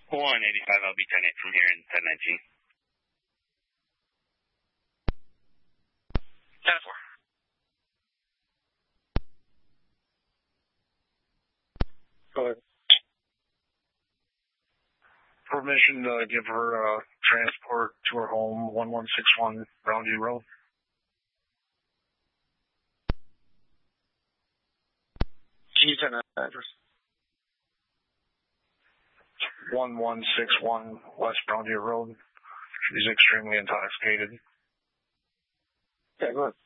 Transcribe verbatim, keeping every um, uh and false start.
one eighty-five, I'll be ten eight from here in ten nineteen. ten four. Go ahead. Permission to give her uh, transport to her home, one one six one Roundview Road. Can you send that address? one one six one West Roundview Road. She's extremely intoxicated. Okay, go ahead.